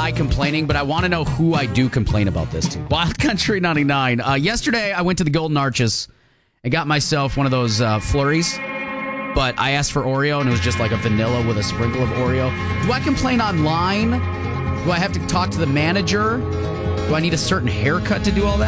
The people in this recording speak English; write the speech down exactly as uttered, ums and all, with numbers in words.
guy complaining, but I want to know who I do complain about this to. Wild Country ninety-nine. Uh, yesterday, I went to the Golden Arches and got myself one of those uh, flurries, but I asked for Oreo, and it was just like a vanilla with a sprinkle of Oreo. Do I complain online? Do I have to talk to the manager? Do I need a certain haircut to do all that?